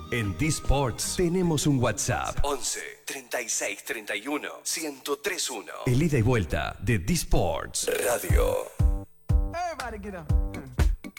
En D-Sports tenemos un WhatsApp 11 36 31 1031. El ida y vuelta de D-Sports Radio. Everybody get up.